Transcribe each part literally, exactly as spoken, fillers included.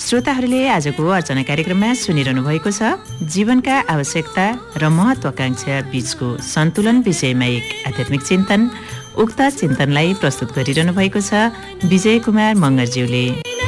श्रोताहरूले आजको अर्चना कार्यक्रममा सुनिरहनु भएको छ जीवनका आवश्यकता र महत्वाकांक्षा बीचको सन्तुलन विषयमा एक आध्यात्मिक चिन्तन। उक्त चिन्तनलाई प्रस्तुत गरिरहनु भएको छ विजय कुमार मगरज्यूले।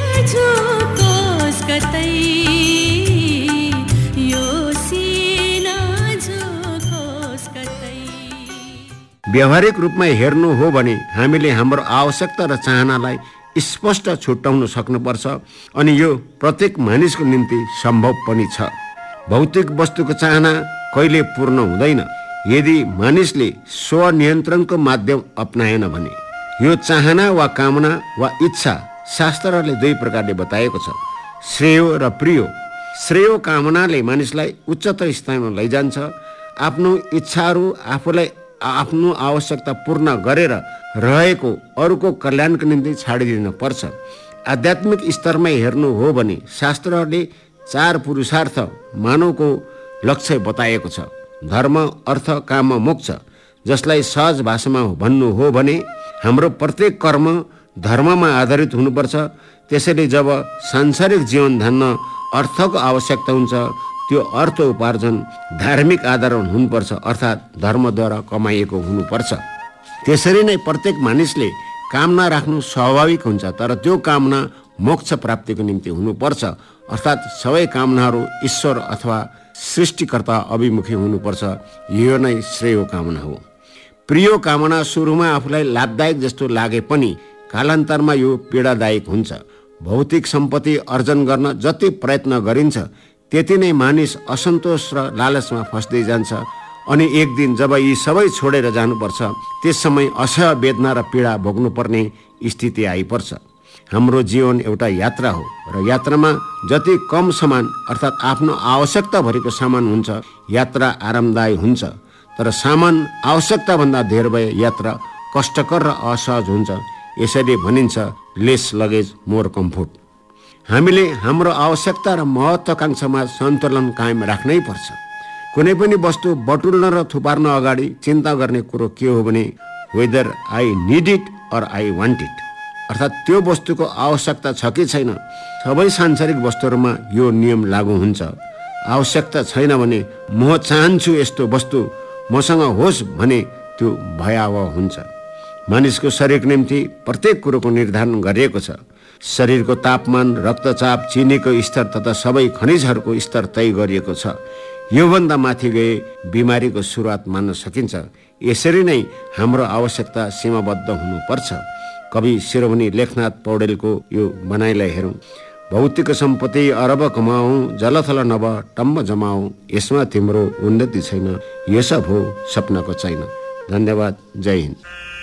व्यावहारिक रूपमा हेर्नु हो भने हामीले हाम्रो आवश्यकता र चाहनालाई स्पष्ट छुट्याउन सक्नुपर्छ अनि यो प्रत्येक मानिसको निम्ति सम्भव पनि छ। भौतिक वस्तुको चाहना कहिले पूर्ण हुँदैन यदि मानिसले स्वनियन्त्रणको माध्यम अपनाएन भने। यो चाहना वा कामना वा इच्छा शास्त्रले दुई प्रकारले बताएको छ, श्रेय र प्रिय। श्रेय कामनाले मानिसलाई उच्चतर स्थानमा लैजान्छ। आफ्नो इच्छाहरू आफूलाई आफ्नो आवश्यकता पूर्ण गरेर रहेको अरूको कल्याणको निम्ति छाडिदिनु पर्छ। आध्यात्मिक स्तरमा हेर्नु हो भने शास्त्रहरूले चार पुरुषार्थ मानवको लक्ष्य बताएको छ, धर्म, अर्थ, काम, मोक्ष। जसलाई सहज भाषामा भन्नु हो भने हाम्रो प्रत्येक कर्म धर्ममा आधारित हुनुपर्छ। त्यसैले जब सांसारिक जीवन धान्न अर्थको आवश्यकता हुन्छ त्यो अर्थ उपार्जन धार्मिक आधारमा हुनुपर्छ, अर्थात् धर्मद्वारा कमाइएको हुनुपर्छ। त्यसरी नै प्रत्येक मानिसले कामना राख्नु स्वाभाविक हुन्छ, तर त्यो कामना मोक्ष प्राप्तिको निम्ति हुनुपर्छ, अर्थात् सबै कामनाहरू ईश्वर अथवा सृष्टिकर्ता अभिमुखी हुनुपर्छ। यो नै श्रेय कामना हो। प्रिय कामना सुरुमा आफूलाई लाभदायक जस्तो लागे पनि कालान्तरमा यो पीडादायक हुन्छ। भौतिक सम्पत्ति अर्जन गर्न जति प्रयत्न गरिन्छ त्यति नै मानिस असन्तोष र लालचमा फस्दै जान्छ अनि एक दिन जब यी सबै छोडेर जानुपर्छ त्यस समय असह्य वेदना र पीडा भोग्नुपर्ने स्थिति आइपर्छ। हाम्रो जीवन एउटा यात्रा हो र यात्रामा जति कम सामान अर्थात् आफ्नो आवश्यकता भरिको सामान हुन्छ यात्रा आरामदायी हुन्छ, तर सामान आवश्यकताभन्दा धेर भए यात्रा कष्टकर र असहज हुन्छ। यसैले भनिन्छ लेस लगेज मोर कम्फोर्ट। हामीले हाम्रो आवश्यकता र महत्वाकांक्षामा सन्तुलन कायम राख्नै पर्छ। कुनै पनि वस्तु बटुल्न र थुपार्न अगाडि चिन्ता गर्ने कुरो के हो भने whether I need it or I want it, अर्थात् त्यो वस्तुको आवश्यकता छ कि छैन। सबै सांसारिक वस्तुहरूमा यो नियम लागू हुन्छ। आवश्यकता छैन भने म चाहन्छु यस्तो वस्तु मसँग होस् भने त्यो भयावह हुन्छ। मानिसको शरीरको निम्ति प्रत्येक कुरोको निर्धारण गरिएको छ। शरीरको तापमान, रक्तचाप, चिनीको स्तर तथा सबै खनिजहरूको स्तर तय गरिएको छ। योभन्दा माथि गए बिमारीको सुरुवात मान्न सकिन्छ। यसरी नै हाम्रो आवश्यकता सीमाबद्ध हुनुपर्छ। कवि शिरोमणि लेखनाथ पौडेलको यो भनाइलाई हेरौँ। भौतिक सम्पत्ति अरब कमाऊ, जलथल नभ टम्म जमाऊ, यसमा तिम्रो उन्नति छैन, यो सब हो सपनाको छैन। धन्यवाद। जय हिन्द।